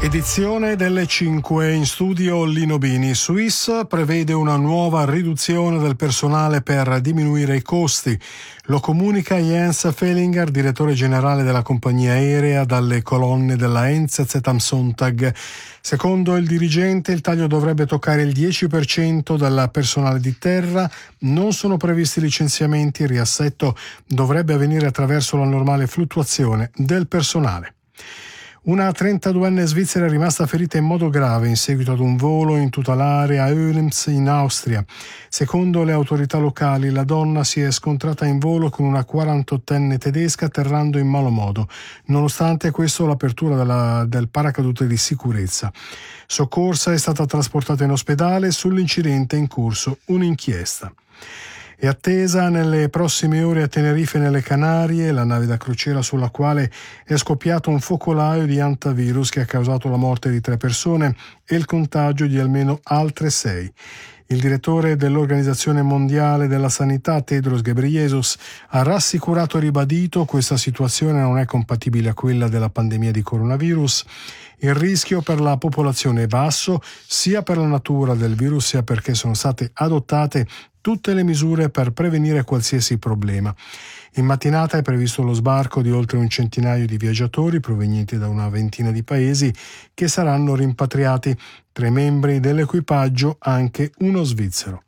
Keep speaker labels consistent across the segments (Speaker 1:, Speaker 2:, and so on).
Speaker 1: Edizione delle 5 in studio Lino Bini. Swiss prevede una nuova riduzione del personale per diminuire i costi. Lo comunica Jens Fellinger, direttore generale della compagnia aerea, dalle colonne della NZZ am Sonntag. Secondo il dirigente, il taglio dovrebbe toccare il 10% del personale di terra. Non sono previsti licenziamenti. Il riassetto dovrebbe avvenire attraverso la normale fluttuazione del personale. Una 32enne svizzera è rimasta ferita in modo grave in seguito ad un volo in tutta l'area Ölems in Austria. Secondo le autorità locali, la donna si è scontrata in volo con una 48enne tedesca atterrando in malo modo. Nonostante questo, l'apertura del paracadute di sicurezza. Soccorsa, è stata trasportata in ospedale. Sull'incidente è in corso un'inchiesta. È attesa nelle prossime ore a Tenerife nelle Canarie la nave da crociera sulla quale è scoppiato un focolaio di hantavirus che ha causato la morte di 3 persone e il contagio di almeno altre 6. Il direttore dell'Organizzazione Mondiale della Sanità, Tedros Ghebreyesus, ha rassicurato e ribadito: questa situazione non è compatibile a quella della pandemia di coronavirus. Il rischio per la popolazione è basso, sia per la natura del virus sia perché sono state adottate tutte le misure per prevenire qualsiasi problema. In mattinata è previsto lo sbarco di oltre un centinaio di viaggiatori provenienti da una ventina di paesi che saranno rimpatriati, 3 membri dell'equipaggio, anche uno svizzero.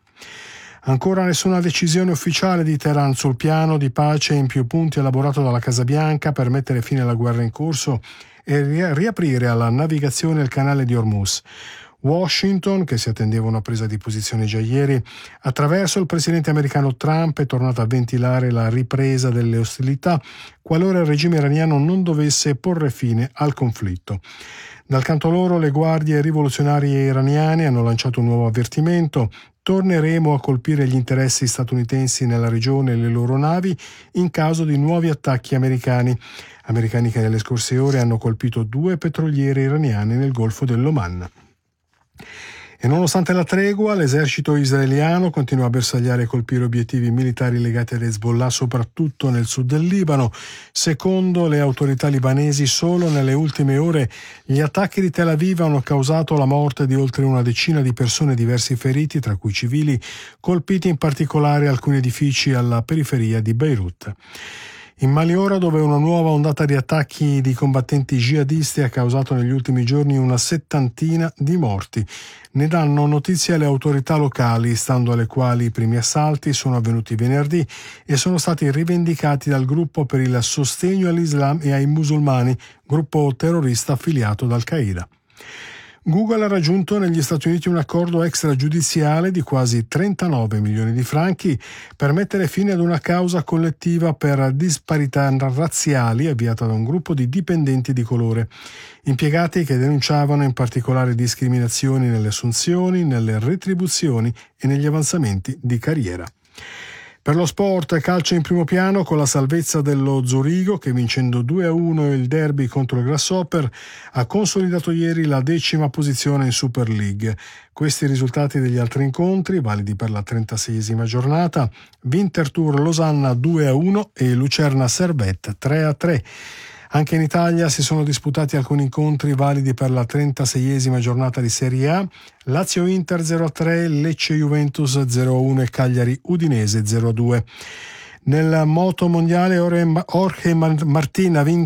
Speaker 1: Ancora nessuna decisione ufficiale di Teheran sul piano di pace in più punti elaborato dalla Casa Bianca per mettere fine alla guerra in corso e riaprire alla navigazione il canale di Hormuz. Washington, che si attendeva una presa di posizione già ieri, attraverso il presidente americano Trump è tornato a ventilare la ripresa delle ostilità qualora il regime iraniano non dovesse porre fine al conflitto. Dal canto loro, le guardie rivoluzionarie iraniane hanno lanciato un nuovo avvertimento: torneremo a colpire gli interessi statunitensi nella regione e le loro navi in caso di nuovi attacchi americani che nelle scorse ore hanno colpito 2 petroliere iraniane nel Golfo dell'Oman. E nonostante la tregua, l'esercito israeliano continua a bersagliare e colpire obiettivi militari legati ad Hezbollah, soprattutto nel sud del Libano. Secondo le autorità libanesi, solo nelle ultime ore gli attacchi di Tel Aviv hanno causato la morte di oltre una decina di persone e diversi feriti, tra cui civili, colpiti in particolare alcuni edifici alla periferia di Beirut. In Maliora, dove una nuova ondata di attacchi di combattenti jihadisti ha causato negli ultimi giorni una 70 di morti. Ne danno notizia le autorità locali, stando alle quali i primi assalti sono avvenuti venerdì e sono stati rivendicati dal gruppo per il sostegno all'Islam e ai musulmani, gruppo terrorista affiliato ad Al-Qaeda. Google ha raggiunto negli Stati Uniti un accordo extragiudiziale di quasi 39 milioni di franchi per mettere fine ad una causa collettiva per disparità razziali avviata da un gruppo di dipendenti di colore, impiegati che denunciavano in particolare discriminazioni nelle assunzioni, nelle retribuzioni e negli avanzamenti di carriera. Per lo sport, calcio in primo piano con la salvezza dello Zurigo che, vincendo 2-1 il derby contro il Grasshopper, ha consolidato ieri la 10ª posizione in Super League. Questi i risultati degli altri incontri, validi per la 36esima giornata: Winterthur Losanna 2-1 e Lucerna Servette 3-3. Anche in Italia si sono disputati alcuni incontri validi per la 36esima giornata di Serie A: Lazio-Inter 0-3, Lecce-Juventus 0-1 e Cagliari-Udinese 0-2. Nel moto mondiale Jorge Martin ha vinto